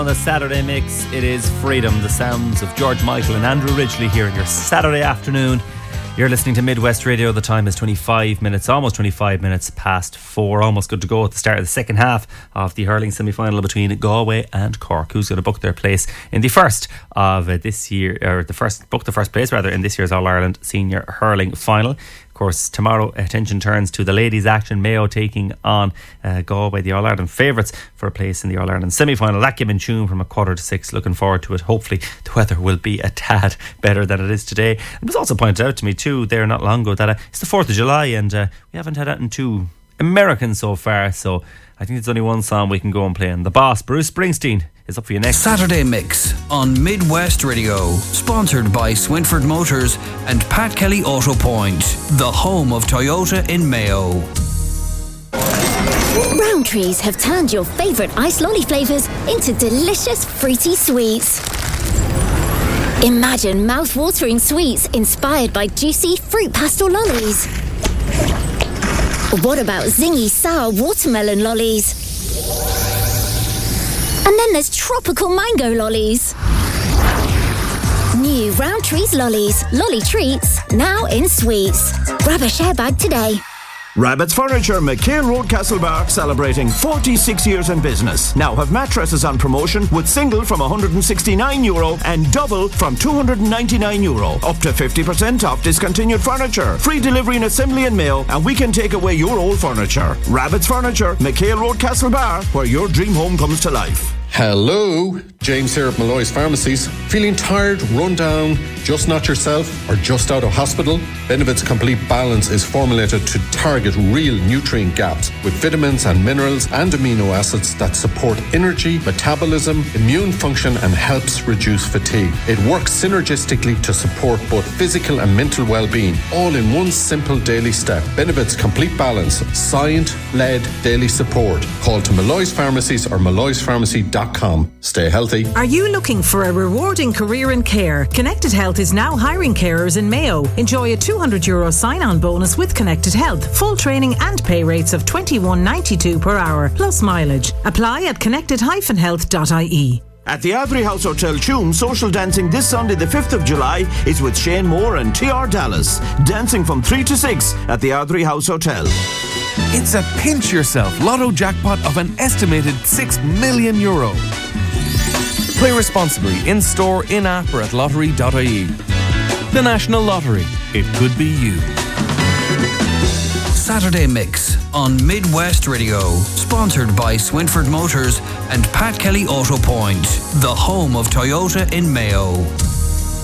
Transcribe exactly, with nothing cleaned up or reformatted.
On the Saturday mix, it is Freedom, the sounds of George Michael and Andrew Ridgeley here in your Saturday afternoon. You're listening to Midwest Radio. The time is twenty-five minutes, almost twenty-five minutes past four. Almost good to go at the start of the second half of the hurling semi-final between Galway and Cork. Who's going to book their place in the first of uh, this year, or the first book the first place rather in this year's All Ireland Senior Hurling Final? Of course, tomorrow attention turns to the ladies' action. Mayo taking on uh, Galway, the All-Ireland favourites for a place in the All-Ireland semi-final. That given tune from a quarter to six. Looking forward to it. Hopefully the weather will be a tad better than it is today. It was also pointed out to me too there not long ago that uh, it's the fourth of July and uh, we haven't had anything too American so far, so I think there's only one song we can go and play, and the boss, Bruce Springsteen, is up for you next. Saturday Mix on Midwest Radio, sponsored by Swinford Motors and Pat Kelly Auto Point, the home of Toyota in Mayo. Rowntrees have turned your favourite ice lolly flavours into delicious fruity sweets. Imagine mouth-watering sweets inspired by juicy fruit pastel lollies. What about zingy sour watermelon lollies? And then there's tropical mango lollies. New Rowntrees lollies, lolly treats, now in sweets. Grab a share bag today. Rabbit's Furniture, McHale Road, Castlebar, celebrating forty-six years in business. Now have mattresses on promotion with single from one hundred sixty-nine euro and double from two hundred ninety-nine euro. Up to fifty percent off discontinued furniture. Free delivery and assembly in Mayo, and we can take away your old furniture. Rabbit's Furniture, McHale Road, Castlebar, where your dream home comes to life. Hello, James here at Malloy's Pharmacies. Feeling tired, run down, just not yourself, or just out of hospital? Benevit's Complete Balance is formulated to target real nutrient gaps with vitamins and minerals and amino acids that support energy, metabolism, immune function, and helps reduce fatigue. It works synergistically to support both physical and mental well-being, all in one simple daily step. Benevit's Complete Balance, science-led daily support. Call to Malloy's Pharmacies or malloys pharmacy dot com. Stay healthy. Are you looking for a rewarding career in care? Connected Health is now hiring carers in Mayo. Enjoy a two hundred euro sign-on bonus with Connected Health. Full training and pay rates of twenty-one ninety-two per hour, plus mileage. Apply at connected dash health dot I E. At the Avery House Hotel Tuam, social dancing this Sunday the fifth of July is with Shane Moore and T R Dallas. Dancing from three to six at the Avery House Hotel. It's a pinch yourself lotto jackpot of an estimated six million euro. Play responsibly in store, in app or at lottery dot I E. The National Lottery. It could be you. Saturday Mix on Midwest Radio, sponsored by Swinford Motors and Pat Kelly Auto Point, the home of Toyota in Mayo.